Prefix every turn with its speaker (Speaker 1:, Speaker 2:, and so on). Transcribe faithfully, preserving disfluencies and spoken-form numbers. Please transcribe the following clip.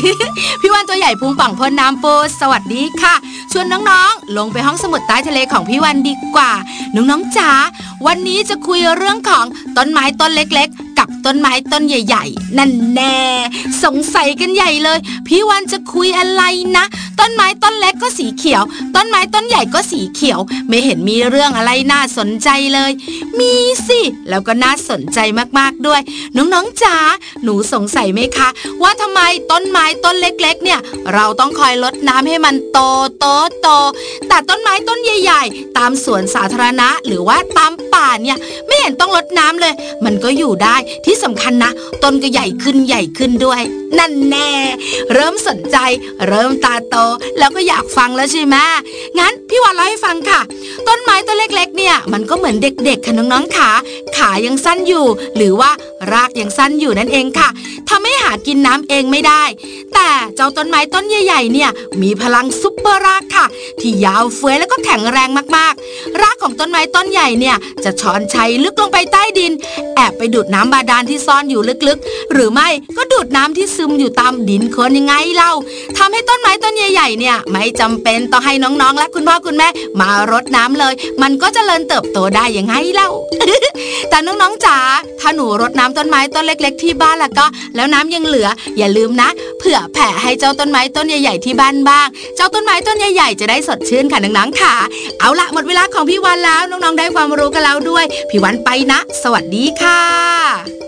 Speaker 1: พี่วันตัวใหญ่พุงป่องพ่นน้ำปูสวัสดีค่ะชวนน้องๆลงไปห้องสมุดใต้ทะเลของพี่วันดีกว่าน้องๆจ๋าวันนี้จะคุยเรื่องของต้นไม้ต้นเล็กๆกับต้นไม้ต้นใหญ่ๆนั่นแน่สงสัยกันใหญ่เลยพี่วันจะคุยอะไรนะต้นไม้ต้นเล็กก็สีเขียวต้นไม้ต้นใหญ่ก็สีเขียวไม่เห็นมีเรื่องอะไรน่าสนใจเลยมีสิแล้วก็น่าสนใจมากๆด้วยน้องๆจ๋าหนูสงสัยไหมคะว่าทำไมต้นไม้ต้นเล็กๆเนี่ยเราต้องคอยรดน้ำให้มันโตโตโตแต่ต้นไม้ต้นใหญ่ๆตามสวนสาธารณะหรือว่าตามป่าเนี่ยไม่เห็นต้องรดน้ำเลยมันก็อยู่ได้ที่สำคัญนะต้นก็ใหญ่ขึ้นใหญ่ขึ้นด้วยนั่นแน่เริ่มสนใจเริ่มตาโตแล้วก็อยากฟังแล้วใช่ไหมงั้นพี่วันเล่าให้ฟังค่ะต้นไม้ต้นเล็กๆเนี่ยมันก็เหมือนเด็กๆค่ะน้องๆขาขายังสั้นอยู่หรือว่ารากยังสั้นอยู่นั่นเองค่ะทำให้หากินน้ำเองไม่ได้แต่เจ้าต้นไม้ต้นใหญ่ๆเนี่ยมีพลังซุปเปอร์รากค่ะที่ยาวเฟ้ยแล้วก็แข็งแรงมากๆรากของต้นไม้ต้นใหญ่เนี่ยจะช้อนชัยลึกลงไปใต้ดินแอบไปดูดน้ำบาดาลที่ซ่อนอยู่ลึกๆหรือไม่ก็ดูดน้ำที่ซึมอยู่ตามดินโคลนยังไงเล่าทำให้ต้นไม้ต้นใหญ่ๆเนี่ยไม่จำเป็นต้องให้น้องๆและคุณพ่อคุณแม่มารดน้ำเลยมันก็เจริญเติบโตได้ยังไงเล่า แต่น้องๆจ๋าถ้าหนูรดน้ำต้นไม้ต้นเล็กๆที่บ้านล่ะก็แล้วน้ำยังเหลืออย่าลืมนะเผื่อแผ่ให้เจ้าต้นไม้ต้นใหญ่ๆที่บ้านบ้างเจ้าต้นไม้ต้นใหญ่ๆจะได้สดชื่นค่ะน้องๆค่ะเอาละหมดเวลาของพี่วันแล้วน้องๆได้ความรู้กันแล้วด้วยพี่วันไปนะสวัสดีค่ะ